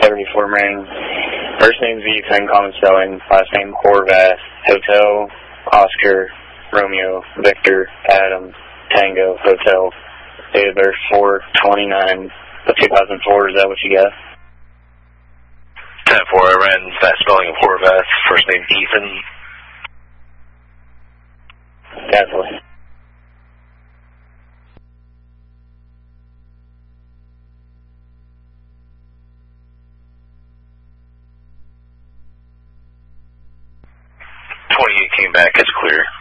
74 ring. First name V, common spelling. Last name Horvath. Hotel, Oscar, Romeo, Victor, Adam, Tango, Hotel. Date of birth 4/29 of 2004. Is that what you got? 10-4, I ran that spelling of Horvath. First name Ethan. Definitely. Came back as clear.